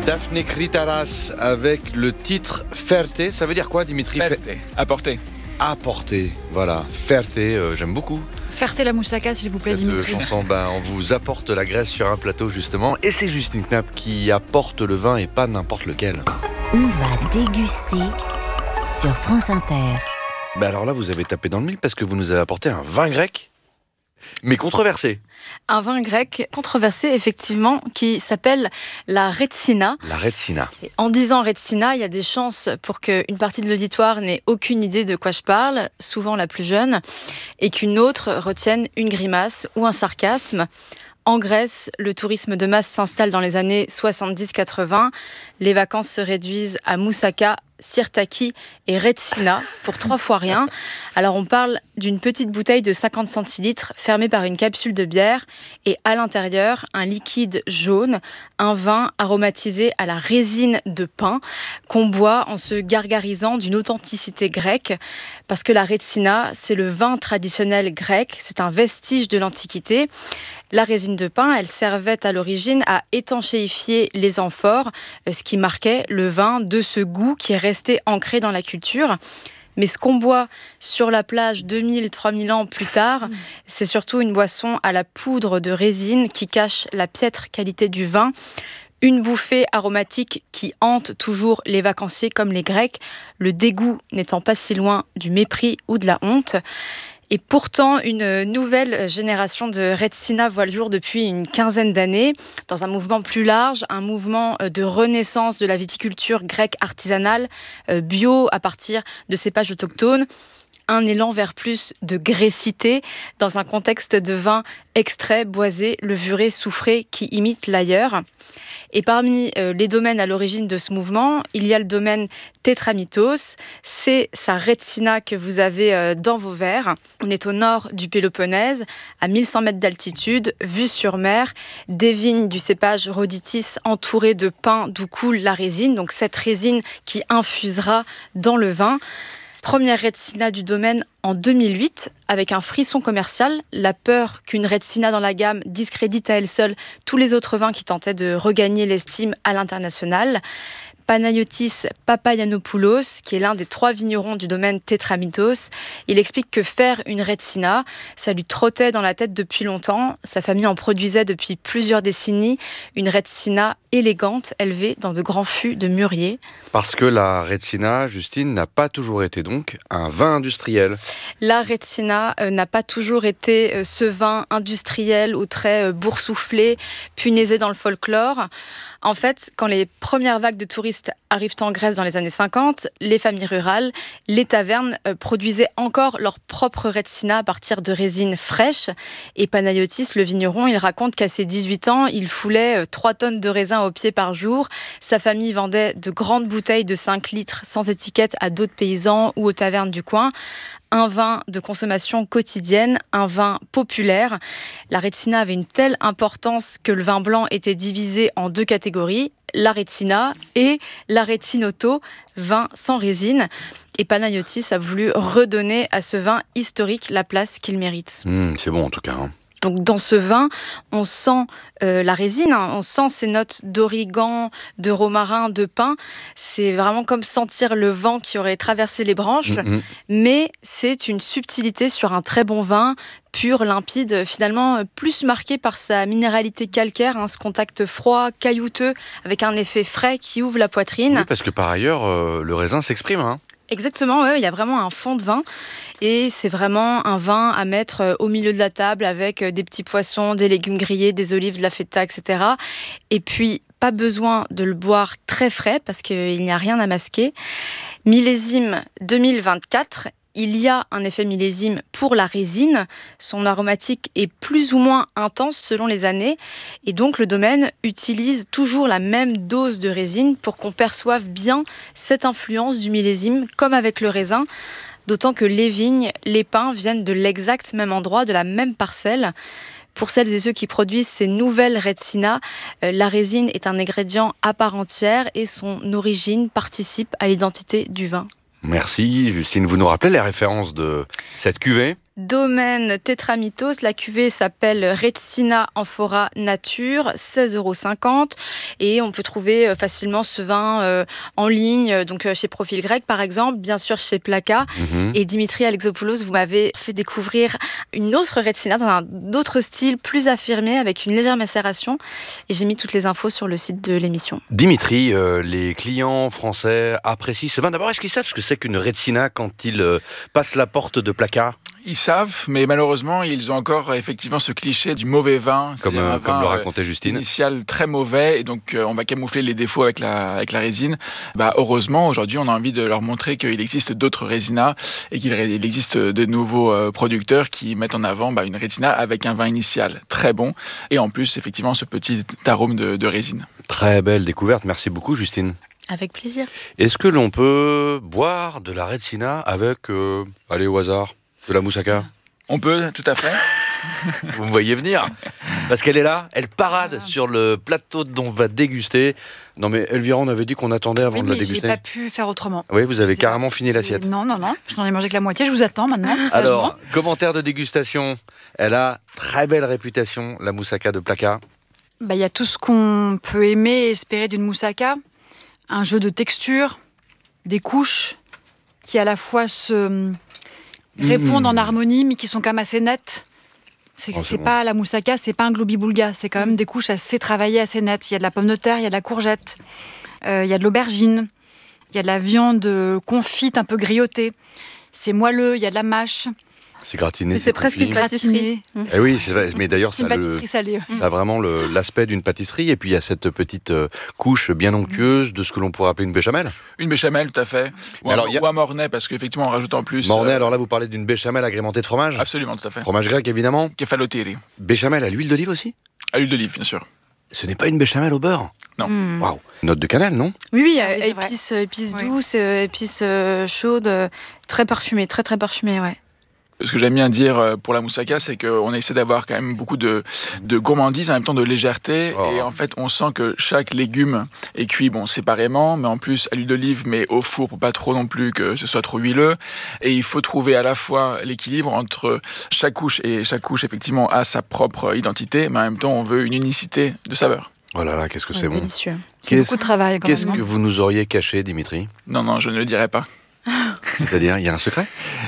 Daphné Kritaras avec le titre Ferte. Ça veut dire quoi, Dimitri? Ferte, apporter. Apporter, voilà. Ferte, j'aime beaucoup. Ferte la moussaka, s'il vous plaît, Cette Dimitri. chanson, on vous apporte la graisse sur un plateau, justement. Et c'est Justine Knapp qui apporte le vin et pas n'importe lequel. On va déguster sur France Inter. Alors là, vous avez tapé dans le mille parce que vous nous avez apporté un vin grec, mais controversé. Un vin grec controversé, effectivement, qui s'appelle la Retsina. La Retsina. Et en disant Retsina, il y a des chances pour qu'une partie de l'auditoire n'ait aucune idée de quoi je parle, souvent la plus jeune, et qu'une autre retienne une grimace ou un sarcasme. En Grèce, le tourisme de masse s'installe dans les années 70-80. Les vacances se réduisent à moussaka, sirtaki et retsina pour 3 fois rien. Alors on parle d'une petite bouteille de 50 centilitres fermée par une capsule de bière et à l'intérieur un liquide jaune, un vin aromatisé à la résine de pin qu'on boit en se gargarisant d'une authenticité grecque parce que la retsina, c'est le vin traditionnel grec, c'est un vestige de l'Antiquité. La résine de pin, elle servait à l'origine à étanchéifier les amphores, ce qui marquait le vin de ce goût qui est resté ancré dans la culture. Mais ce qu'on boit sur la plage 2000-3000 ans plus tard, c'est surtout une boisson à la poudre de résine qui cache la piètre qualité du vin. Une bouffée aromatique qui hante toujours les vacanciers comme les Grecs, le dégoût n'étant pas si loin du mépris ou de la honte. Et pourtant, une nouvelle génération de Retsina voit le jour depuis une quinzaine d'années, dans un mouvement plus large, un mouvement de renaissance de la viticulture grecque artisanale, bio à partir de cépages autochtones. Un élan vers plus de grécité dans un contexte de vin extrait, boisé, levuré, soufré qui imite l'ailleurs. Et parmi les domaines à l'origine de ce mouvement, il y a le domaine Tétramitos. C'est sa Retsina que vous avez dans vos verres. On est au nord du Péloponnèse, à 1100 mètres d'altitude, vue sur mer, des vignes du cépage Rhoditis entourées de pin d'où coule la résine, donc cette résine qui infusera dans le vin. Première Retsina du domaine en 2008, avec un frisson commercial, la peur qu'une Retsina dans la gamme discrédite à elle seule tous les autres vins qui tentaient de regagner l'estime à l'international. Panayotis Papagiannopoulos, qui est l'un des 3 vignerons du domaine Tétramitos, il explique que faire une Retsina, ça lui trottait dans la tête depuis longtemps. Sa famille en produisait depuis plusieurs décennies, une Retsina élégante, élevée dans de grands fûts de mûrier. Parce que la Retsina, Justine, n'a pas toujours été donc un vin industriel. La Retsina n'a pas toujours été ce vin industriel aux traits boursouflés, punaisé dans le folklore. En fait, quand les premières vagues de touristes arrivent en Grèce dans les années 50, les familles rurales, les tavernes produisaient encore leur propre Retsina à partir de résine fraîche. Et Panayotis, le vigneron, il raconte qu'à ses 18 ans, il foulait 3 tonnes de raisin au pied par jour. Sa famille vendait de grandes bouteilles de 5 litres sans étiquette à d'autres paysans ou aux tavernes du coin. Un vin de consommation quotidienne, un vin populaire. La Retsina avait une telle importance que le vin blanc était divisé en 2 catégories, la Retsina et la Retsinoto, vin sans résine. Et Panayotis a voulu redonner à ce vin historique la place qu'il mérite. C'est bon en tout cas. Donc dans ce vin, on sent la résine, on sent ces notes d'origan, de romarin, de pin. C'est vraiment comme sentir le vent qui aurait traversé les branches. Mais c'est une subtilité sur un très bon vin, pur, limpide, finalement plus marqué par sa minéralité calcaire, ce contact froid, caillouteux, avec un effet frais qui ouvre la poitrine. Oui, parce que par ailleurs, le raisin s'exprime. Exactement, il y a vraiment un fond de vin et c'est vraiment un vin à mettre au milieu de la table avec des petits poissons, des légumes grillés, des olives, de la feta, etc. Et puis, pas besoin de le boire très frais parce qu'il n'y a rien à masquer. Millésime 2024. Il y a un effet millésime pour la résine. Son aromatique est plus ou moins intense selon les années. Et donc, le domaine utilise toujours la même dose de résine pour qu'on perçoive bien cette influence du millésime, comme avec le raisin. D'autant que les vignes, les pins viennent de l'exact même endroit, de la même parcelle. Pour celles et ceux qui produisent ces nouvelles Retsina, la résine est un ingrédient à part entière et son origine participe à l'identité du vin. Merci Justine. Vous nous rappelez les références de cette cuvée ? Domaine Tétramitos. La cuvée s'appelle Retsina Amphora Nature, 16,50 €. Et on peut trouver facilement ce vin en ligne, donc chez Profil Grec par exemple, bien sûr chez Placa. Et Dimitri Alexopoulos, vous m'avez fait découvrir une autre Retsina dans un autre style, plus affirmé, avec une légère macération. Et j'ai mis toutes les infos sur le site de l'émission. Dimitri, les clients français apprécient ce vin. D'abord, est-ce qu'ils savent ce que c'est qu'une Retsina quand ils passent la porte de Placa ? Ils savent, mais malheureusement, ils ont encore effectivement ce cliché du mauvais vin. Comme le racontait Justine. Initial très mauvais, et donc on va camoufler les défauts avec la résine. Heureusement, aujourd'hui, on a envie de leur montrer qu'il existe d'autres résinas et qu'il existe de nouveaux producteurs qui mettent en avant une rétina avec un vin initial très bon, et en plus, effectivement, ce petit arôme de résine. Très belle découverte, merci beaucoup Justine. Avec plaisir. Est-ce que l'on peut boire de la Retsina avec, allez au hasard, de la moussaka ? On peut, tout à fait. Vous me voyez venir, parce qu'elle est là, elle parade sur le plateau dont on va déguster. Non mais Elvira, on avait dit qu'on attendait avant de la déguster. J'ai pas pu faire autrement. Oui, vous avez carrément fini l'assiette. Non, je n'en ai mangé que la moitié, je vous attends maintenant. Alors, commentaire de dégustation, elle a très belle réputation, la moussaka de Placa. Il y a tout ce qu'on peut aimer et espérer d'une moussaka. Un jeu de texture, des couches qui à la fois se répondent en harmonie, mais qui sont quand même assez nettes. C'est pas la moussaka, c'est pas un globi-boulga, c'est quand même des couches assez travaillées, assez nettes. Il y a de la pomme de terre, il y a de la courgette, il y a de l'aubergine, il y a de la viande confite un peu grillotée. C'est moelleux, il y a de la mâche. C'est gratiné. C'est presque une pâtisserie. Eh oui, c'est vrai. Mais d'ailleurs, c'est une pâtisserie salée. Ça a vraiment l'aspect d'une pâtisserie. Et puis, il y a cette petite couche bien onctueuse de ce que l'on pourrait appeler une béchamel. Une béchamel, tout à fait. Ou un mornay, parce qu'effectivement, on rajoute en plus... Mornay, alors là, vous parlez d'une béchamel agrémentée de fromage ? Absolument, tout à fait. Fromage grec, évidemment. Kefalotéri. Béchamel à l'huile d'olive aussi ? À l'huile d'olive, bien sûr. Ce n'est pas une béchamel au beurre ? Non. Waouh. Note de cannelle, non ? Oui, épices douces, épices chaudes, très parfumées, très très parfumées, ouais. Ce que j'aime bien dire pour la moussaka, c'est qu'on essaie d'avoir quand même beaucoup de gourmandise, en même temps de légèreté. Oh. Et en fait, on sent que chaque légume est cuit séparément, mais en plus à l'huile d'olive, mais au four pour pas trop non plus que ce soit trop huileux. Et il faut trouver à la fois l'équilibre entre chaque couche, et chaque couche, effectivement, a sa propre identité, mais en même temps, on veut une unicité de saveur. Oh là là, qu'est-ce que c'est bon. Délicieux. C'est beaucoup de travail quand même. Qu'est-ce que vous nous auriez caché, Dimitri ? Non, je ne le dirai pas. C'est-à-dire, il y a un secret ?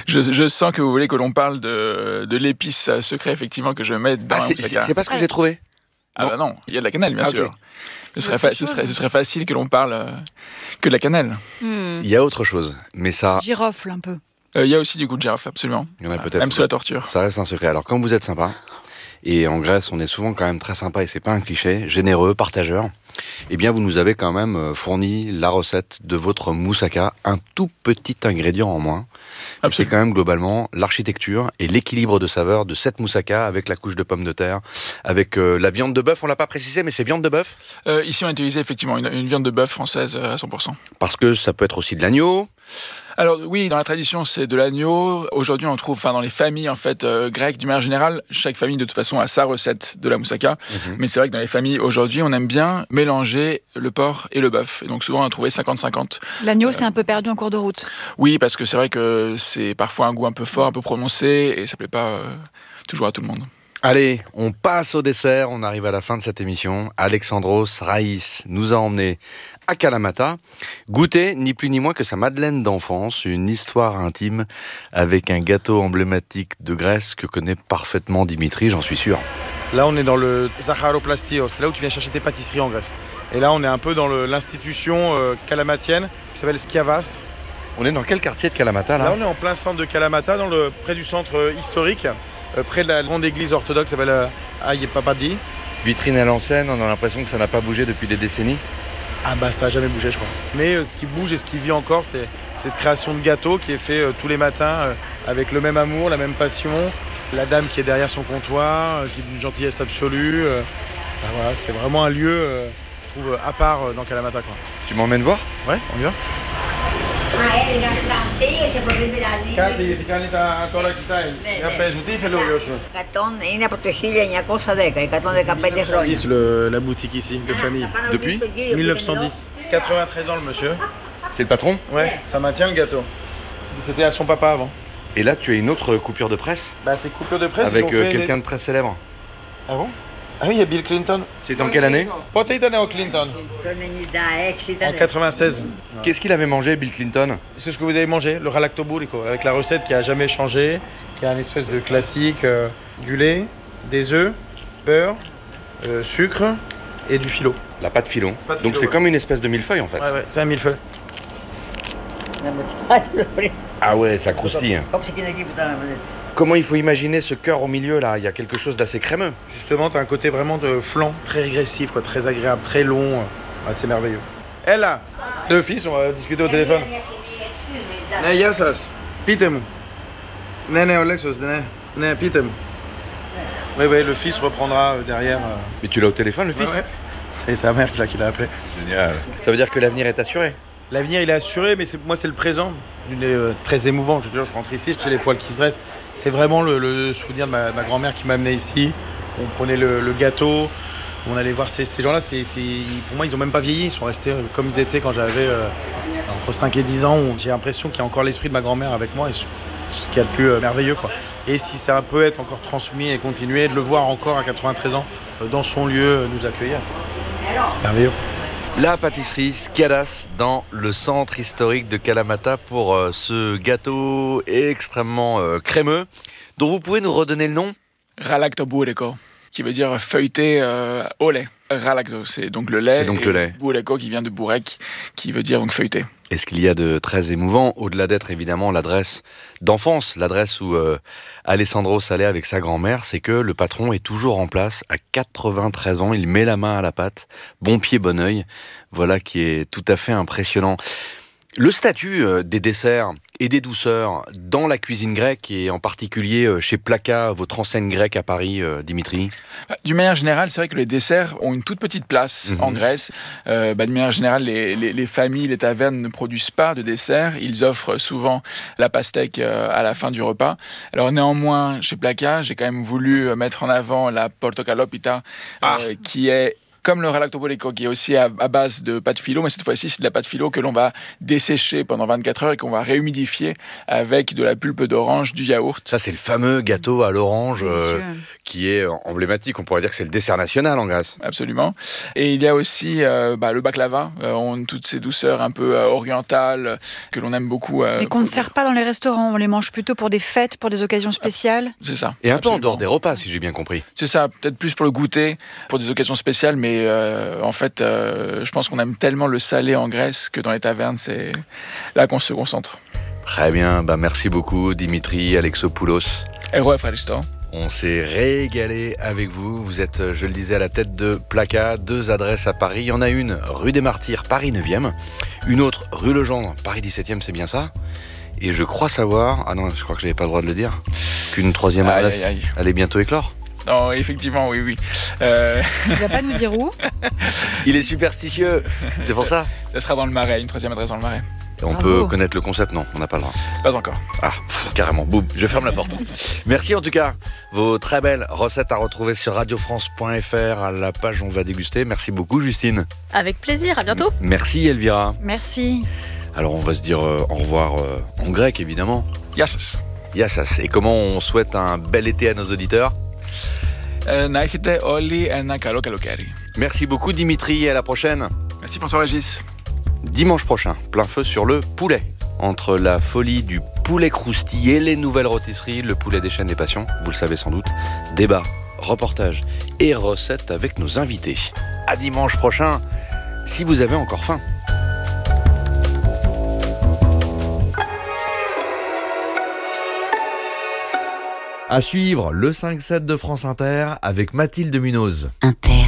Je sens que vous voulez que l'on parle de l'épice secret, effectivement, que je mets dans la moussaka. C'est pas ce que j'ai trouvé. Non, il y a de la cannelle, bien sûr. Ce serait facile que l'on parle que de la cannelle. Il y a autre chose, mais ça... Girofle, un peu. Il y a aussi du goût de girofle, absolument. Il y en a peut-être. Même sous la torture. Ça reste un secret. Alors, comme vous êtes sympa, et en Grèce, on est souvent quand même très sympa, et c'est pas un cliché, généreux, partageur, eh bien, vous nous avez quand même fourni la recette de votre moussaka, un tout petit ingrédient en moins. C'est quand même globalement l'architecture et l'équilibre de saveur de cette moussaka avec la couche de pommes de terre, avec la viande de bœuf. On l'a pas précisé, mais c'est viande de bœuf. Ici, on a utilisé effectivement une viande de bœuf française à 100%. Parce que ça peut être aussi de l'agneau. Alors oui, dans la tradition, c'est de l'agneau. Aujourd'hui, on trouve, dans les familles grecques, d'une manière générale, chaque famille de toute façon a sa recette de la moussaka. Mais c'est vrai que dans les familles aujourd'hui, on aime bien mélanger le porc et le bœuf. Et donc souvent, on a trouvé 50-50. L'agneau, c'est un peu perdu en cours de route. Oui, parce que c'est vrai que c'est parfois un goût un peu fort, un peu prononcé, et ça plaît pas toujours à tout le monde. Allez, on passe au dessert, on arrive à la fin de cette émission. Alexandros Raïs nous a emmenés à Kalamata, goûter ni plus ni moins que sa madeleine d'enfance, une histoire intime avec un gâteau emblématique de Grèce que connaît parfaitement Dimitri, j'en suis sûr. Là, on est dans le Zacharoplastio, c'est là où tu viens chercher tes pâtisseries en Grèce. Et là, on est un peu dans l'institution kalamatienne qui s'appelle Skiavas. On est dans quel quartier de Kalamata là ? Là, on est en plein centre de Kalamata, près du centre historique. Près de la grande église orthodoxe qui s'appelle Ayepapadi. Vitrine à l'ancienne, on a l'impression que ça n'a pas bougé depuis des décennies. Ça n'a jamais bougé, je crois. Mais ce qui bouge et ce qui vit encore, c'est cette création de gâteau qui est fait tous les matins avec le même amour, la même passion. La dame qui est derrière son comptoir, qui est d'une gentillesse absolue. Voilà, c'est vraiment un lieu, je trouve, à part dans Kalamata, quoi. Tu m'emmènes voir ? Ouais, on y va. Κάτσε γιατί κάνει τώρα κοιτάει. Για πες μου, τι ήθελε ο γιος σου? Είναι από το 1910, 115 χρόνια. La boutique ici, de famille. Depuis 1910. 93 ans le monsieur. C'est le patron ? Ouais, ça maintient le gâteau. C'était à son papa avant. Et là, tu as une autre coupure de presse. C'est coupure de presse. Avec quelqu'un de très célèbre. Ah bon? Ah oui, il y a Bill Clinton. C'est en quelle année? Clinton. En 96. Qu'est-ce qu'il avait mangé, Bill Clinton? C'est ce que vous avez mangé, le ralactoburico, avec la recette qui a jamais changé, qui est un espèce de classique, du lait, des œufs, beurre, sucre et du filo. La pâte filon. Donc c'est comme une espèce de millefeuille en fait. Ouais, c'est un millefeuille. Ah ouais, ça croustille. Comment il faut imaginer ce cœur au milieu là? Il y a quelque chose d'assez crémeux. Justement, t'as un côté vraiment de flan, très régressif, quoi, très agréable, très long, assez merveilleux. Elle là, c'est le fils, on va discuter au téléphone. Yassas, pitemu. Nene Olexos, nene pitemu. Oui, le fils reprendra derrière. Mais tu l'as au téléphone, le fils? Ouais. C'est sa mère qui l'a appelé. Génial. Ça veut dire que l'avenir est assuré? L'avenir, il est assuré, mais moi, c'est le présent. Il est très émouvant. Je rentre ici, j'ai les poils qui se dressent. C'est vraiment le souvenir de ma grand-mère qui m'a amené ici. On prenait le gâteau, on allait voir ces gens-là. Pour moi, ils n'ont même pas vieilli. Ils sont restés comme ils étaient quand j'avais entre 5 et 10 ans. J'ai l'impression qu'il y a encore l'esprit de ma grand-mère avec moi. Et c'est ce qu'il y a de plus merveilleux, quoi. Et si ça peut être encore transmis et continuer, de le voir encore à 93 ans dans son lieu, nous accueillir. C'est merveilleux. La pâtisserie Skiadas dans le centre historique de Kalamata pour ce gâteau extrêmement crémeux dont vous pouvez nous redonner le nom? Ralactoburico, qui veut dire feuilleté au lait. Ralacto, c'est donc le lait. C'est donc le lait. Bureko qui vient de burek, qui veut dire donc feuilleté. Et ce qu'il y a de très émouvant, au-delà d'être évidemment l'adresse d'enfance, l'adresse où Alessandro s'allait avec sa grand-mère, c'est que le patron est toujours en place à 93 ans. Il met la main à la pâte, bon pied, bon œil. Voilà qui est tout à fait impressionnant. Le statut des desserts et des douceurs dans la cuisine grecque et en particulier chez Plaka, votre enseigne grecque à Paris, Dimitri? D'une manière générale, c'est vrai que les desserts ont une toute petite place en Grèce. D'une manière générale, les familles, les tavernes ne produisent pas de desserts. Ils offrent souvent la pastèque à la fin du repas. Alors néanmoins, chez Plaka, j'ai quand même voulu mettre en avant la portokalopita, qui est comme le ralactoburico, qui est aussi à base de pâte filo, mais cette fois-ci, c'est de la pâte filo que l'on va dessécher pendant 24 heures et qu'on va réhumidifier avec de la pulpe d'orange, du yaourt. Ça, c'est le fameux gâteau à l'orange qui est emblématique. On pourrait dire que c'est le dessert national en Grèce. Absolument. Et il y a aussi le baklava, toutes ces douceurs un peu orientales que l'on aime beaucoup. Mais qu'on ne sert pas dans les restaurants, on les mange plutôt pour des fêtes, pour des occasions spéciales. C'est ça. Et un peu en dehors des repas, si j'ai bien compris. C'est ça, peut-être plus pour le goûter, pour des occasions spéciales, mais en fait, je pense qu'on aime tellement le salé en Grèce que dans les tavernes, c'est là qu'on se concentre. Très bien, merci beaucoup Dimitri Alexopoulos. Héros Efraristo. On s'est régalé avec vous. Vous êtes, je le disais, à la tête de Plaka. 2 adresses à Paris. Il y en a une rue des Martyrs, Paris 9e. Une autre rue Legendre, Paris 17e, c'est bien ça? Et je crois savoir, ah non, je crois que je n'avais pas le droit de le dire, qu'une 3e adresse allait bientôt éclore. Non, effectivement, oui. Il ne va pas nous dire où. Il est superstitieux, c'est pour ça. Ça sera dans le Marais, une 3e adresse dans le Marais. Et on peut connaître le concept? Non, on n'a pas le droit. Pas encore. Ah, carrément, boum, je ferme la porte. Merci en tout cas. Vos très belles recettes à retrouver sur radiofrance.fr, à la page On va déguster. Merci beaucoup Justine. Avec plaisir, à bientôt. Merci Elvira. Merci. Alors on va se dire au revoir en grec évidemment. Yassas. Yassas. Et comment on souhaite un bel été à nos auditeurs? Να έχετε όλοι ένα καλό καλοκαίρι. Merci beaucoup Dimitri et à la prochaine. Merci François Régis. Dimanche prochain, plein feu sur le poulet. Entre la folie du poulet croustillé et les nouvelles rôtisseries, le poulet déchaîne les passions, vous le savez sans doute. Débat, reportage et recettes avec nos invités. À dimanche prochain, si vous avez encore faim. À suivre, le 5-7 de France Inter avec Mathilde Munoz. Inter.